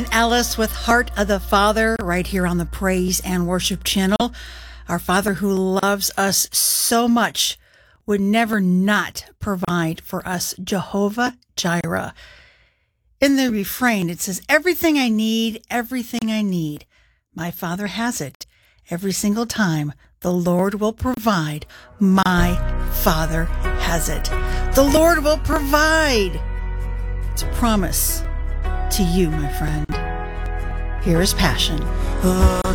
Alice with Heart of the Father right here on the Praise and Worship channel. Our Father who loves us so much would never not provide for us. Jehovah Jireh. In the refrain, it says, everything I need, my Father has it. Every single time the Lord will provide, my Father has it. The Lord will provide. It's a promise to you, my friend. Here is Passion.